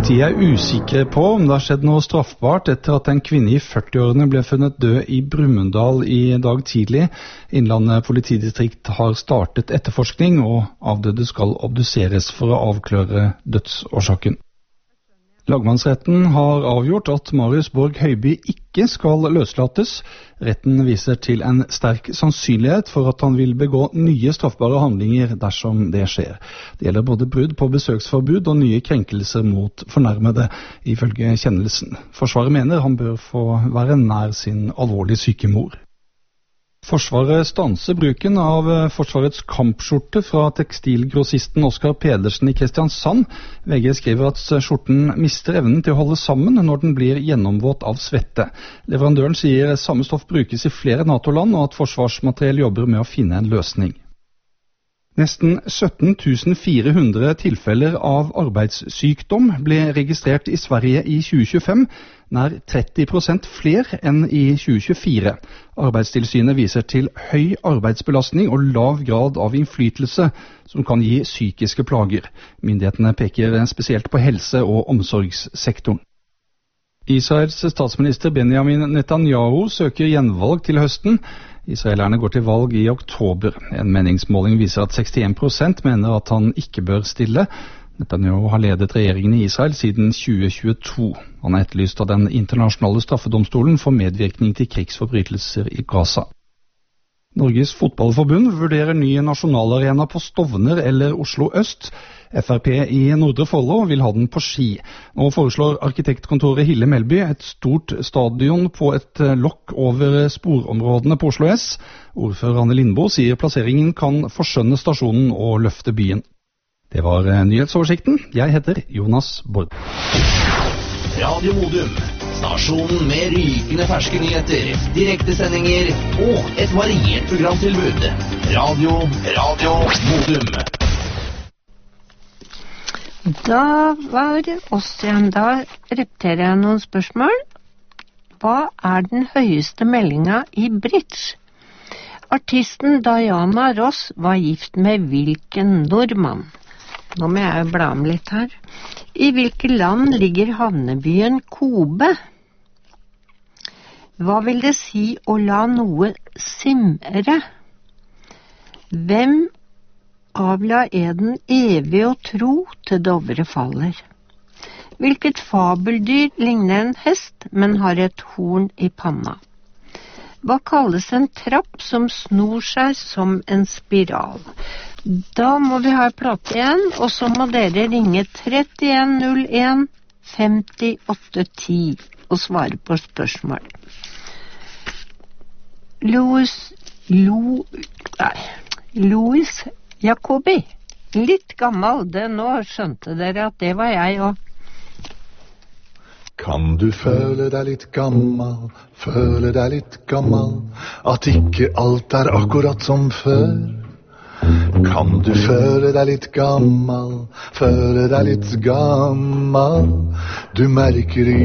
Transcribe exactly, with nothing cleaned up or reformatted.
Politiet er usikre på om det har skjedd noe straffbart etter at en kvinne i førtiårene ble funnet død i Brumunddal i dag tidlig. Innlandet politidistrikt har startet etterforskning, og avdøde skal obduseres for å avklare dødsårsaken. Lagmannsretten har avgjort at Marius Borg Høiby ikke skal løslates. Retten viser til en sterk sannsynlighet for at han vil begå nye straffbare handlinger dersom det skjer. Det gjelder både brudd på besøksforbud og nye krenkelser mot fornærmede, ifølge kjennelsen. Forsvaret mener han bør få være nær sin alvorlig syke mor. Forsvaret stanser bruken av Forsvarets kampskjorte fra tekstilgrossisten Oskar Pedersen i Kristiansand. V G skriver at skjorten mister evnen til å holde sammen når den blir gjennomvåt av svette. Leverandøren sier samme stoff brukes i flere NATO-land, og at Forsvarsmateriell jobber med å finne en løsning. Nesten sytten tusen fire hundre tilfeller av arbeidssykdom ble registrert i Sverige i tjue tjuefem, nær tretti prosent flere enn i tjue tjuefire. Arbeidstilsynet viser til høy arbeidsbelastning og lav grad av innflytelse som kan gi psykiske plager. Myndighetene peker spesielt på helse- og omsorgssektoren. Israels statsminister Benjamin Netanyahu søker gjenvalg til høsten. Israelerne går til valg i oktober. En meningsmåling viser at sekstien prosent mener at han ikke bør stille. Netanyahu har ledet regjeringen i Israel siden tjue tjueto. Han er etterlyst av den internasjonale straffedomstolen for medvirkning til krigsforbrytelser i Gaza. Norges fotballforbund vurderer ny nasjonalarena på Stovner eller Oslo Øst. Frp i Nordre Follo vil ha den på Ski. Nå foreslår arkitektkontoret Hille Melby et stort stadion på et lokk over sporområdene på Oslo S. Ordfører Anne Lindbo sier plasseringen kan forskjønne stasjonen og løfte byen. Det var nyhetsoversikten. Jeg heter Jonas Borg. Radio Modum, stasjonen med rykende ferske nyheter, direktesendinger og et variert programtilbud. Radio, Radio Modum. Da var det oss igjen. Da repeterer jeg noen spørsmål. Hva er den høyeste meldinga i bridge? Artisten Diana Ross var gift med hvilken nordmann? Nå må jeg bla om litt her. I hvilke land ligger havnebyen Kobe? Hva vil det si å la noe simre? Hvem avla eden evig og tro til Dovre faller? Hvilket fabeldyr ligner en hest, men har et horn i panna? Hva kalles en trapp som snor seg som en spiral? Da må vi ha plate igjen, og så må dere ringe trettien null en femtiåtte ti og svare på spørsmål. Louis, Lo, nei, Louis Jacobi, litt gammel, det nå skjønte dere at det var jeg også. Kan du føle deg litt gammel, føle deg litt gammel, at ikke alt er akkurat som før? Kan du føle deg litt gammel, føle deg litt gammel, du merker